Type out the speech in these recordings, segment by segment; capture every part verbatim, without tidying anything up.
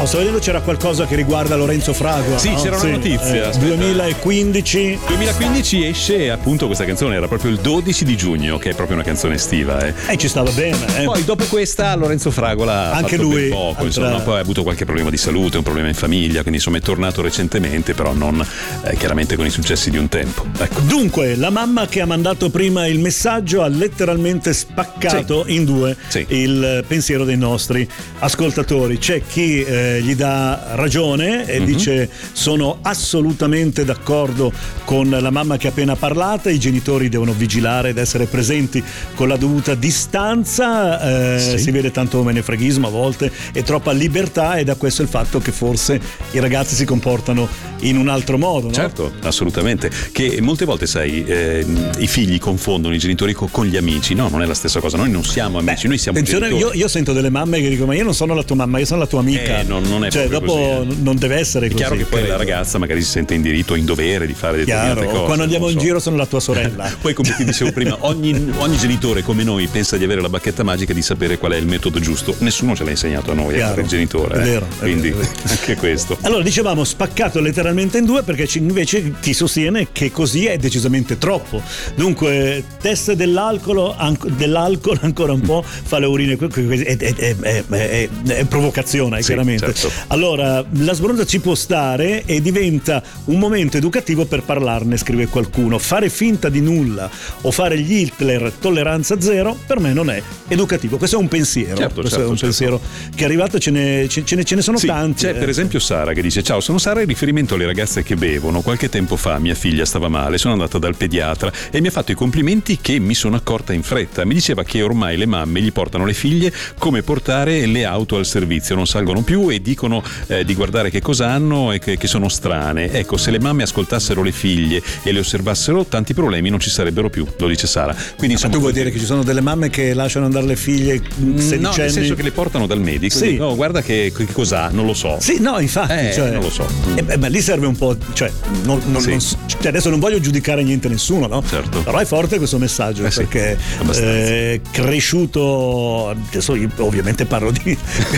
No, sto vedendo c'era qualcosa che riguarda Lorenzo Fragola. Sì, no? c'era una sì. notizia. Eh, duemilaquindici duemilaquindici esce appunto questa canzone, era proprio il dodici di giugno, che è proprio una canzone estiva. Eh. E eh, ci stava bene. Eh. Poi dopo questa Lorenzo Fragola ha anche fatto lui ben poco, altra... insomma, poi ha avuto qualche problema di salute, un problema in famiglia, quindi insomma è tornato recentemente, però non eh, chiaramente con i successi di un tempo. Ecco. Dunque, la mamma che ha mandato prima il messaggio ha letteralmente spaccato sì. in due sì. il pensiero dei nostri ascoltatori. C'è chi eh, gli dà ragione e mm-hmm. dice sono assolutamente d'accordo con la mamma che ha appena parlato, i genitori devono vigilare ed essere presenti con la dovuta distanza, eh, sì. si vede tanto menefreghismo a volte e troppa libertà, e da questo il fatto che forse i ragazzi si comportano in un altro modo, no? Certo, assolutamente, che molte volte sai eh, i figli confondono i genitori co- con gli amici. No, non è la stessa cosa, noi non siamo amici. Beh, noi siamo attenzione, genitori. Io, io sento delle mamme che dicono ma io non sono la tua mamma, io sono la tua amica, eh, non, non è cioè dopo così, eh. non deve essere è così. È chiaro che poi credo. La ragazza magari si sente in diritto, in dovere di fare determinate Chiaro, cose. quando andiamo so. in giro sono la tua sorella. Poi come ti dicevo prima, ogni, ogni genitore come noi pensa di avere la bacchetta magica di sapere qual è il metodo giusto. Nessuno ce l'ha insegnato a noi Chiaro. a fare il genitore, è eh. vero, quindi è vero, è vero. Anche questo. Allora dicevamo spaccato letteralmente in due, perché invece chi sostiene che così è decisamente troppo. Dunque test dell'alcol, anco, dell'alcol ancora un po' fa le urine, è, è, è, è, è, è provocazione, sì, chiaramente. Certo. Allora la sbronza ci può stare e diventa un momento educativo per parlarne, scrive qualcuno. Fare finta di nulla o fare gli Hitler tolleranza zero per me non è educativo. Questo è un pensiero, certo, questo certo, è un certo. pensiero che è arrivato, ce ne, ce, ce ne, ce ne sono sì, tanti. C'è eh. per esempio Sara che dice: ciao, sono Sara, in riferimento alle ragazze che bevono. Qualche tempo fa mia figlia stava male, sono andata dal pediatra e mi ha fatto i complimenti che mi sono accorta in fretta. Mi diceva che ormai le mamme gli portano le figlie come portare le auto al servizio, non salgono più e dicono eh, di guardare che cosa hanno e che, che sono strane. Ecco, se le mamme ascoltassero le figlie e le osservassero, tanti problemi non ci sarebbero più, lo dice Sara. Quindi insomma, ma tu vuoi dire che ci sono delle mamme che lasciano andare le figlie sedicenni? No, nel senso che le portano dal medico. Sì. No, guarda che, che cos'ha, non lo so. Sì, no, infatti, eh, cioè, non lo so. Eh, beh, lì serve un po', cioè, non, non, sì. non, cioè adesso non voglio giudicare niente nessuno, no? Certo. Però è forte questo messaggio, eh sì, perché eh, cresciuto, adesso io ovviamente parlo di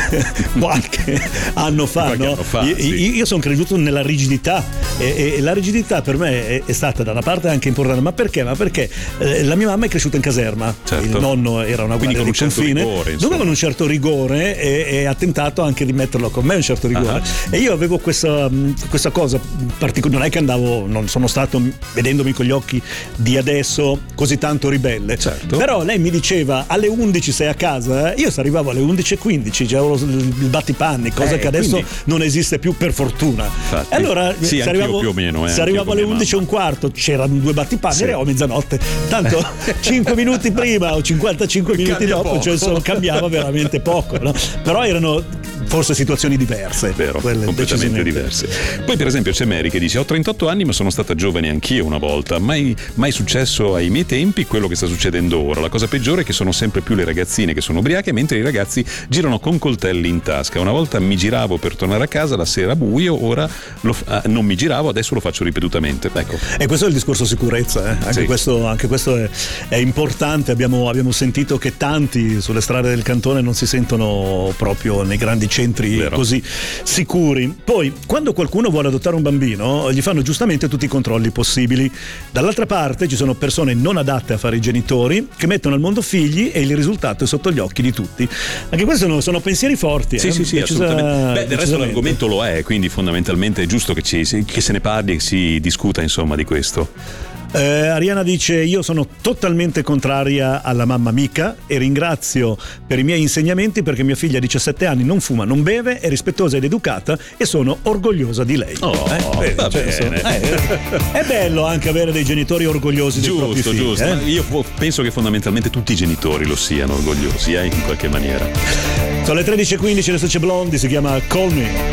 qualche anno fa, qualche no? anno fa, io, sì. io, io sono cresciuto nella rigidità e, e la rigidità per me è, è stata da una parte anche importante, ma perché? Ma perché eh, la mia mamma è cresciuta in caserma, certo. il nonno era una quindi guardia con di un certo confine, rigore, dove con un certo rigore e, e ha tentato anche di metterlo con me un certo rigore. Uh-huh. E io avevo questa, questa cosa particolare, non è che andavo, non sono stato vedendomi con gli occhi di adesso così tanto ribelle, certo. Però lei mi diceva alle undici sei a casa, io arrivavo alle undici e quindici, c'avevo il battipanni, cosa eh, che adesso quindi... non esiste più per fortuna. Infatti. E allora sì, se arrivavo, più o meno, eh, se arrivavo alle undici e un mamma. quarto c'erano due battipanni, sì. Arrivavo a mezzanotte, tanto cinque minuti prima o cinquantacinque minuti Cambia dopo, poco. cioè insomma, cambiava veramente poco, no? Però erano forse situazioni diverse, vero, completamente diverse. Poi per esempio c'è Mary che dice: ho trentotto anni ma sono stata giovane anch'io una volta, mai, mai successo ai miei tempi quello che sta succedendo ora. La cosa peggiore è che sono sempre più le ragazzine che sono ubriache, mentre i ragazzi girano con coltelli in tasca. Una volta mi giravo per tornare a casa la sera buio, ora lo, ah, non mi giravo, adesso lo faccio ripetutamente. Ecco. E questo è il discorso sicurezza, eh? anche, sì. questo, anche questo è, è importante. Abbiamo, abbiamo sentito che tanti sulle strade del cantone non si sentono proprio nei grandi centri Vero. Così sicuri. Poi quando qualcuno vuole adottare un bambino gli fanno giustamente tutti i controlli possibili. Dall'altra parte ci sono persone non adatte a fare i genitori che mettono al mondo figli e il risultato è sotto gli occhi di tutti. Anche questi sono, sono pensieri forti. Sì, eh? sì, sì, Decisa, assolutamente. Beh, del resto l'argomento lo è, quindi fondamentalmente è giusto che, ci, che se ne parli e si discuta insomma di questo. Eh, Ariana dice: io sono totalmente contraria alla mamma amica e ringrazio per i miei insegnamenti, perché mia figlia a diciassette anni non fuma, non beve, è rispettosa ed educata e sono orgogliosa di lei. Oh, eh, va cioè, bene. Eh, è bello anche avere dei genitori orgogliosi dei propri Giusto, figli, giusto. eh? Io penso che fondamentalmente tutti i genitori lo siano orgogliosi, eh, in qualche maniera. Sono le tredici e quindici, adesso c'è Blondie, si chiama Call Me.